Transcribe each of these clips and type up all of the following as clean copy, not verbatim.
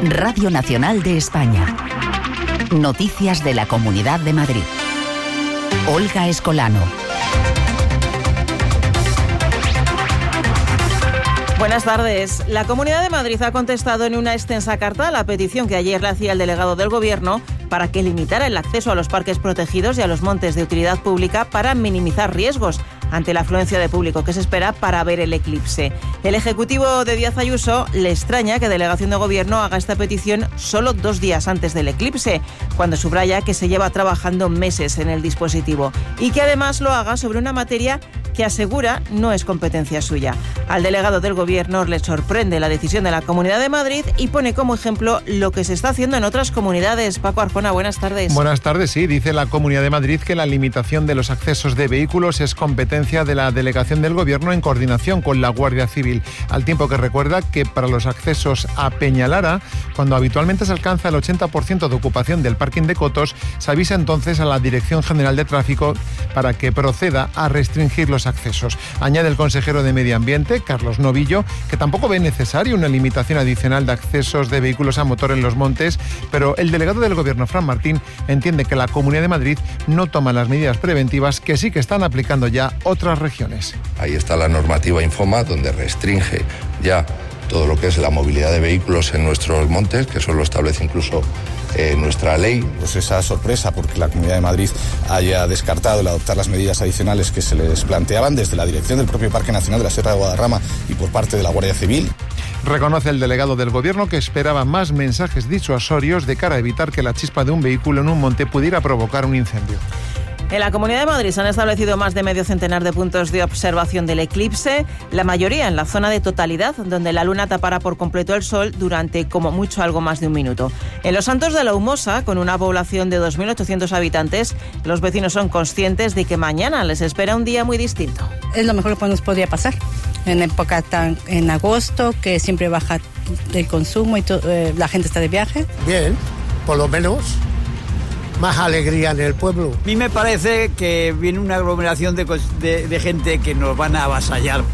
Radio Nacional de España. Noticias de la Comunidad de Madrid. Olga Escolano. Buenas tardes. La Comunidad de Madrid ha contestado en una extensa carta a la petición que ayer le hacía el delegado del Gobierno para que limitara el acceso a los parques protegidos y a los montes de utilidad pública para minimizar riesgos ante la afluencia de público que se espera para ver el eclipse. El Ejecutivo de Díaz Ayuso le extraña que Delegación de Gobierno haga esta petición solo 2 días antes del eclipse, cuando subraya que se lleva trabajando meses en el dispositivo y que además lo haga sobre una materia que asegura no es competencia suya. Al delegado del Gobierno le sorprende la decisión de la Comunidad de Madrid y pone como ejemplo lo que se está haciendo en otras comunidades. Paco Arjona, buenas tardes. Buenas tardes, sí. Dice la Comunidad de Madrid que la limitación de los accesos de vehículos es competencia de la Delegación del Gobierno en coordinación con la Guardia Civil, al tiempo que recuerda que para los accesos a Peñalara, cuando habitualmente se alcanza el 80% de ocupación del parking de Cotos, se avisa entonces a la Dirección General de Tráfico para que proceda a restringir los accesos. Añade el consejero de Medio Ambiente, Carlos Novillo, que tampoco ve necesaria una limitación adicional de accesos de vehículos a motor en los montes, pero el delegado del Gobierno, Fran Martín, entiende que la Comunidad de Madrid no toma las medidas preventivas que sí que están aplicando ya otras regiones. Ahí está la normativa Infoma, donde restringe ya todo lo que es la movilidad de vehículos en nuestros montes, que eso lo establece incluso nuestra ley. Pues esa sorpresa porque la Comunidad de Madrid haya descartado el adoptar las medidas adicionales que se les planteaban desde la dirección del propio Parque Nacional de la Sierra de Guadarrama y por parte de la Guardia Civil. Reconoce el delegado del Gobierno que esperaba más mensajes disuasorios de cara a evitar que la chispa de un vehículo en un monte pudiera provocar un incendio. En la Comunidad de Madrid se han establecido más de medio centenar de puntos de observación del eclipse, la mayoría en la zona de totalidad, donde la luna tapará por completo el sol durante como mucho algo más de un minuto. En Los Santos de la Humosa, con una población de 2.800 habitantes, los vecinos son conscientes de que mañana les espera un día muy distinto. Es lo mejor que nos podría pasar en época en agosto, que siempre baja el consumo y la gente está de viaje. Bien, por lo menos más alegría en el pueblo. A mí me parece que viene una aglomeración de gente que nos van a avasallar.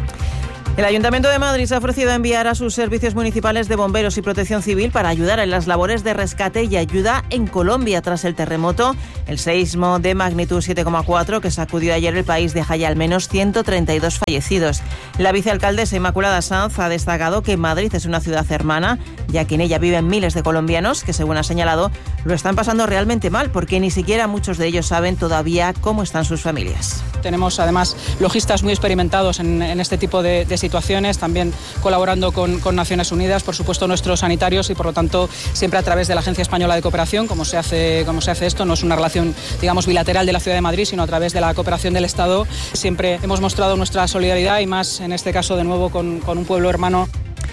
El Ayuntamiento de Madrid se ha ofrecido a enviar a sus servicios municipales de bomberos y protección civil para ayudar en las labores de rescate y ayuda en Colombia tras el terremoto. El seísmo de magnitud 7,4 que sacudió ayer el país deja ya al menos 132 fallecidos. La vicealcaldesa Inmaculada Sanz ha destacado que Madrid es una ciudad hermana, ya que en ella viven miles de colombianos que, según ha señalado, lo están pasando realmente mal porque ni siquiera muchos de ellos saben todavía cómo están sus familias. Tenemos además logistas muy experimentados en este tipo de situaciones, también colaborando con Naciones Unidas, por supuesto nuestros sanitarios y por lo tanto siempre a través de la Agencia Española de Cooperación, como se hace esto. No es una relación, digamos, bilateral de la Ciudad de Madrid, sino a través de la cooperación del Estado. Siempre hemos mostrado nuestra solidaridad y más en este caso de nuevo con un pueblo hermano.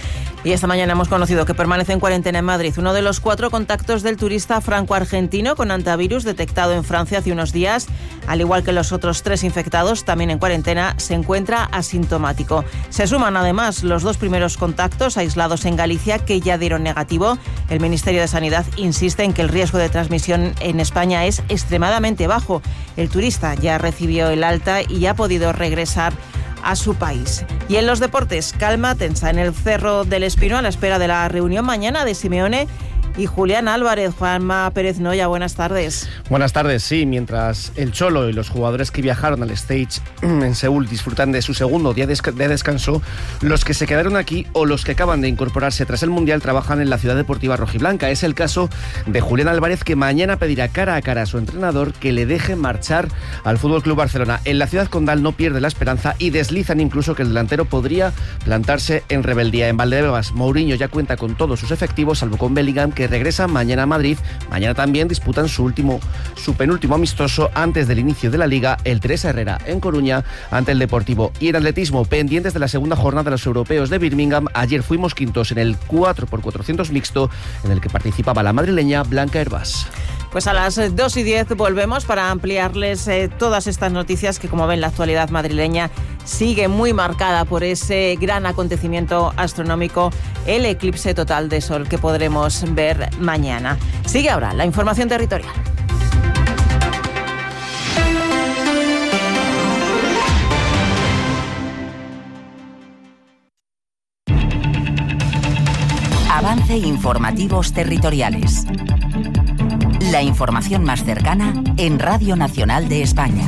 Y esta mañana hemos conocido que permanece en cuarentena en Madrid uno de los 4 contactos del turista franco-argentino con hantavirus detectado en Francia hace unos días. Al igual que los otros 3 infectados, también en cuarentena, se encuentra asintomático. Se suman además los 2 primeros contactos aislados en Galicia que ya dieron negativo. El Ministerio de Sanidad insiste en que el riesgo de transmisión en España es extremadamente bajo. El turista ya recibió el alta y ha podido regresar a su país. Y en los deportes, calma tensa en el Cerro del Espino a la espera de la reunión mañana de Simeone y Julián Álvarez. Juanma Pérez Noya, buenas tardes. Buenas tardes, sí. Mientras el Cholo y los jugadores que viajaron al Stage en Seúl disfrutan de su segundo día de descanso, los que se quedaron aquí o los que acaban de incorporarse tras el Mundial trabajan en la Ciudad Deportiva Rojiblanca. Es el caso de Julián Álvarez, que mañana pedirá cara a cara a su entrenador que le deje marchar al FC Barcelona. En la ciudad condal no pierde la esperanza y deslizan incluso que el delantero podría plantarse en rebeldía. En Valdebebas, Mourinho ya cuenta con todos sus efectivos, salvo con Bellingham, que regresa mañana a Madrid. Mañana también disputan su penúltimo amistoso antes del inicio de la Liga, el Teresa Herrera en Coruña ante el Deportivo. Y en atletismo, pendientes de la segunda jornada de los europeos de Birmingham, ayer fuimos quintos en el 4x400 mixto, en el que participaba la madrileña Blanca Hervás. Pues a las 2:10 volvemos para ampliarles todas estas noticias que, como ven, la actualidad madrileña sigue muy marcada por ese gran acontecimiento astronómico, el eclipse total de sol que podremos ver mañana. Sigue ahora la información territorial. Avance Informativos Territoriales. La información más cercana en Radio Nacional de España.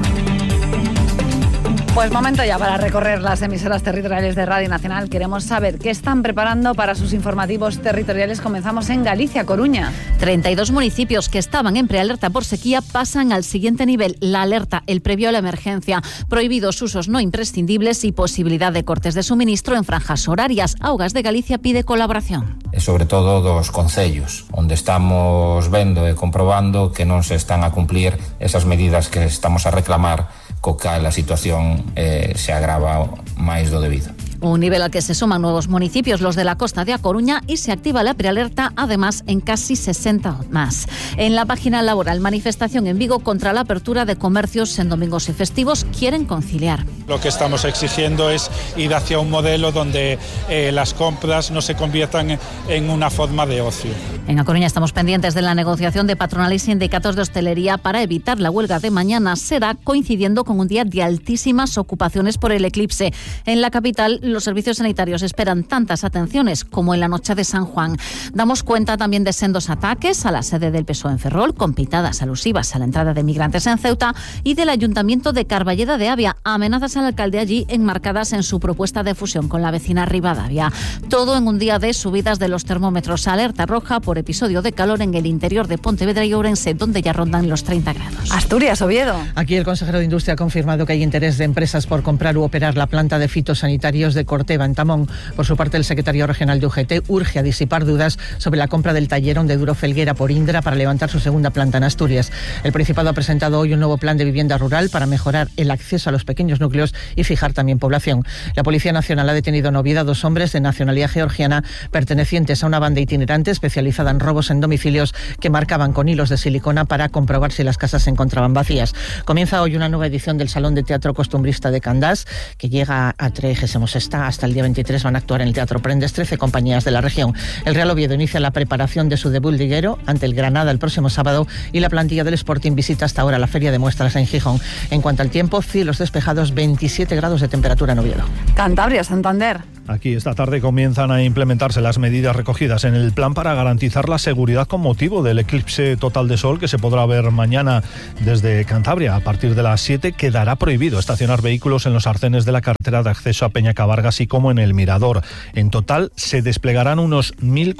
Pues momento ya para recorrer las emisoras territoriales de Radio Nacional. Queremos saber qué están preparando para sus informativos territoriales. Comenzamos en Galicia, Coruña. 32 municipios que estaban en prealerta por sequía pasan al siguiente nivel, la alerta, el previo a la emergencia. Prohibidos usos no imprescindibles y posibilidad de cortes de suministro en franjas horarias. Augas de Galicia pide colaboración. Sobre todo dos concellos, onde estamos vendo e comprobando que non se están a cumplir esas medidas que estamos a reclamar, co cal a situación se agrava máis do debido. Un nivel al que se suman nuevos municipios, los de la costa de A Coruña, y se activa la prealerta, además, en casi 60 más. En la página laboral, manifestación en Vigo contra la apertura de comercios en domingos y festivos. Quieren conciliar. Lo que estamos exigiendo es ir hacia un modelo donde las compras no se conviertan en una forma de ocio. En A Coruña estamos pendientes de la negociación de patronal y sindicatos de hostelería para evitar la huelga de mañana. Será coincidiendo con un día de altísimas ocupaciones por el eclipse. En la capital, los servicios sanitarios esperan tantas atenciones como en la noche de San Juan. Damos cuenta también de sendos ataques a la sede del PSOE en Ferrol, con pitadas alusivas a la entrada de migrantes en Ceuta, y del Ayuntamiento de Carballeda de Avia, amenazas al alcalde allí enmarcadas en su propuesta de fusión con la vecina Ribadavia. Todo en un día de subidas de los termómetros. Alerta roja por episodio de calor en el interior de Pontevedra y Ourense, donde ya rondan los 30 grados. Asturias, Oviedo. Aquí el consejero de Industria ha confirmado que hay interés de empresas por comprar u operar la planta de fitosanitarios de Corteva, en Tamón. Por su parte, el secretario regional de UGT urge a disipar dudas sobre la compra del tallerón de Duro Felguera por Indra para levantar su segunda planta en Asturias. El Principado ha presentado hoy un nuevo plan de vivienda rural para mejorar el acceso a los pequeños núcleos y fijar también población. La Policía Nacional ha detenido en Oviedo a 2 hombres de nacionalidad georgiana pertenecientes a una banda itinerante especializada en robos en domicilios que marcaban con hilos de silicona para comprobar si las casas se encontraban vacías. Comienza hoy una nueva edición del Salón de Teatro Costumbrista de Candás, que llega a 36ª. Hasta el día 23 van a actuar en el Teatro Prendes 13 compañías de la región. El Real Oviedo inicia la preparación de su debut liguero ante el Granada el próximo sábado, y la plantilla del Sporting visita hasta ahora la Feria de Muestras en Gijón. En cuanto al tiempo, cielos despejados, 27 grados de temperatura en Oviedo. Cantabria, Santander. Aquí esta tarde comienzan a implementarse las medidas recogidas en el plan para garantizar la seguridad con motivo del eclipse total de sol que se podrá ver mañana desde Cantabria. A partir de las 7 quedará prohibido estacionar vehículos en los arcenes de la carretera de acceso a Peñacabarga, así como en el Mirador. En total se desplegarán unos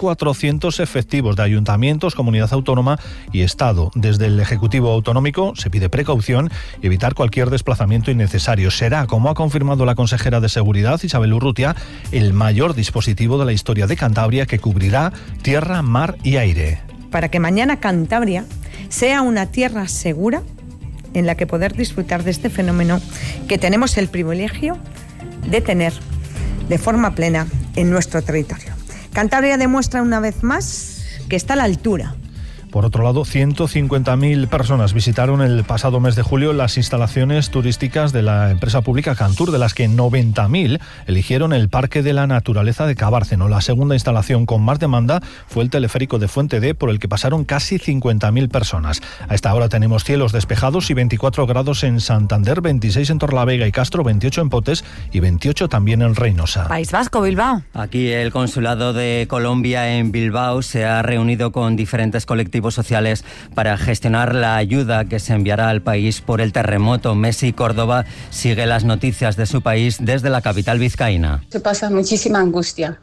1.400 efectivos de ayuntamientos, comunidad autónoma y Estado. Desde el Ejecutivo Autonómico se pide precaución y evitar cualquier desplazamiento innecesario. Será, como ha confirmado la consejera de Seguridad, Isabel Urrutia, el mayor dispositivo de la historia de Cantabria, que cubrirá tierra, mar y aire. Para que mañana Cantabria sea una tierra segura en la que poder disfrutar de este fenómeno que tenemos el privilegio de tener de forma plena en nuestro territorio. Cantabria demuestra una vez más que está a la altura. Por otro lado, 150.000 personas visitaron el pasado mes de julio las instalaciones turísticas de la empresa pública Cantur, de las que 90.000 eligieron el Parque de la Naturaleza de Cabárceno. La segunda instalación con más demanda fue el teleférico de Fuente D, por el que pasaron casi 50.000 personas. A esta hora tenemos cielos despejados y 24 grados en Santander, 26 en Torlavega y Castro, 28 en Potes y 28 también en Reynosa. País Vasco, Bilbao. Aquí el Consulado de Colombia en Bilbao se ha reunido con diferentes colectivos sociales para gestionar la ayuda que se enviará al país por el terremoto. Messi Córdoba sigue las noticias de su país desde la capital vizcaína. Se pasa muchísima angustia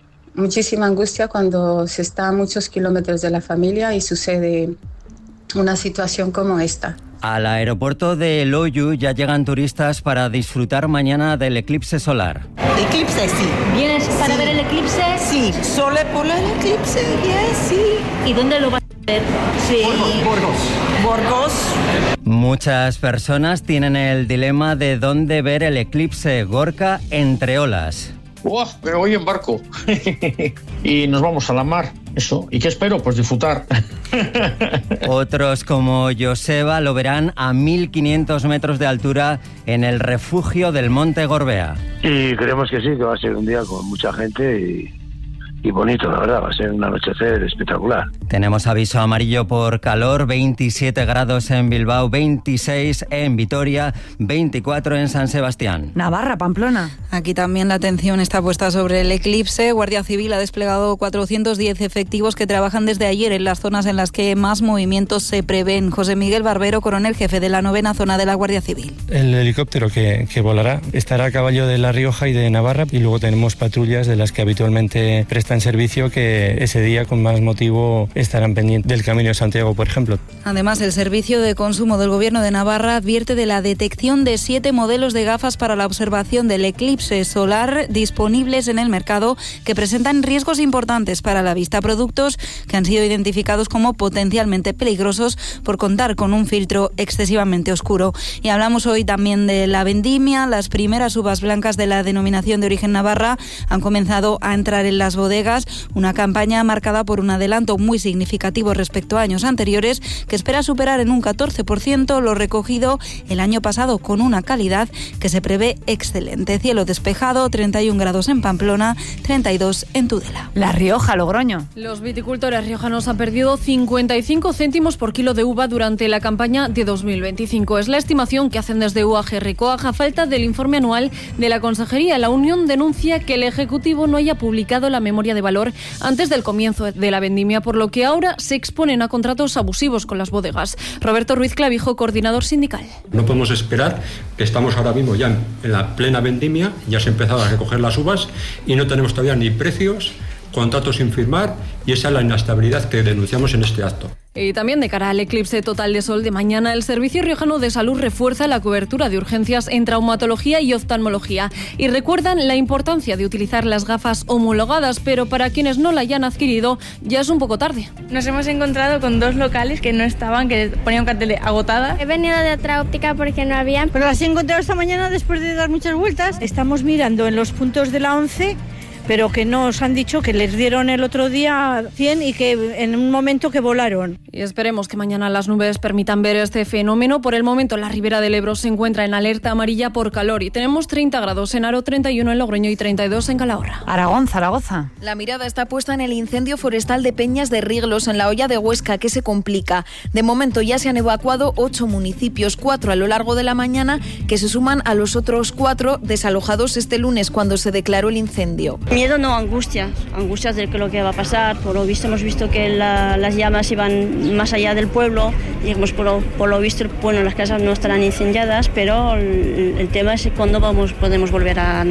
cuando se está a muchos kilómetros de la familia y sucede una situación como esta. Al aeropuerto de Loiu ya llegan turistas para disfrutar mañana del eclipse solar. Eclipse, sí. ¿Vienes para ver el eclipse? Sí, solo por el eclipse, sí. ¿Y dónde lo vas a ver? Sí. Burgos. Muchas personas tienen el dilema de dónde ver el eclipse. Gorka, entre olas. Me voy en barco y nos vamos a la mar, eso. ¿Y qué espero? Pues disfrutar. Otros, como Joseba, lo verán a 1.500 metros de altura en el refugio del Monte Gorbea. Y creemos que sí, que va a ser un día con mucha gente y bonito, la verdad, va a ser un anochecer espectacular. Tenemos aviso amarillo por calor, 27 grados en Bilbao, 26 en Vitoria, 24 en San Sebastián. Navarra, Pamplona. Aquí también la atención está puesta sobre el eclipse. Guardia Civil ha desplegado 410 efectivos que trabajan desde ayer en las zonas en las que más movimientos se prevén. José Miguel Barbero, coronel jefe de la 9ª zona de la Guardia Civil. El helicóptero que volará estará a caballo de La Rioja y de Navarra, y luego tenemos patrullas de las que habitualmente prestan servicio que ese día con más motivo estarán pendientes del Camino de Santiago, por ejemplo. Además, el Servicio de Consumo del Gobierno de Navarra advierte de la detección de 7 modelos de gafas para la observación del eclipse solar disponibles en el mercado que presentan riesgos importantes para la vista, productos que han sido identificados como potencialmente peligrosos por contar con un filtro excesivamente oscuro. Y hablamos hoy también de la vendimia. Las primeras uvas blancas de la denominación de origen Navarra han comenzado a entrar en las bodegas, una campaña marcada por un adelanto muy significativo respecto a años anteriores, que espera superar en un 14% lo recogido el año pasado, con una calidad que se prevé excelente. Cielo despejado, 31 grados en Pamplona, 32 en Tudela. La Rioja, Logroño. Los viticultores riojanos han perdido 55 céntimos por kilo de uva durante la campaña de 2025. Es la estimación que hacen desde UAG-RECOAG a falta del informe anual de la Consejería. La Unión denuncia que el Ejecutivo no haya publicado la memoria de valor antes del comienzo de la vendimia, por lo que ahora se exponen a contratos abusivos con las bodegas. Roberto Ruiz Clavijo, coordinador sindical. No podemos esperar, que estamos ahora mismo ya en la plena vendimia, ya se ha empezado a recoger las uvas y no tenemos todavía ni precios, contratos sin firmar, y esa es la inestabilidad que denunciamos en este acto. Y también de cara al eclipse total de sol de mañana, el Servicio Riojano de Salud refuerza la cobertura de urgencias en traumatología y oftalmología. Y recuerdan la importancia de utilizar las gafas homologadas, pero para quienes no la hayan adquirido ya es un poco tarde. Nos hemos encontrado con 2 locales que no estaban, que ponían un cartel de agotada. He venido de otra óptica porque no había. Pero las he encontrado esta mañana después de dar muchas vueltas. Estamos mirando en los puntos de la 11, pero que nos han dicho que les dieron el otro día 100 y que en un momento que volaron. Y esperemos que mañana las nubes permitan ver este fenómeno. Por el momento la Ribera del Ebro se encuentra en alerta amarilla por calor y tenemos 30 grados en Haro, 31 en Logroño y 32 en Calahorra. Aragón, Zaragoza. La mirada está puesta en el incendio forestal de Peñas de Riglos, en la Hoya de Huesca, que se complica. De momento ya se han evacuado 8 municipios, 4 a lo largo de la mañana, que se suman a los otros 4 desalojados este lunes cuando se declaró el incendio. Miedo no, angustias de lo que va a pasar. Por lo visto hemos visto que las llamas iban más allá del pueblo, y por lo visto, bueno, las casas no estarán incendiadas, pero el tema es cuándo podemos volver a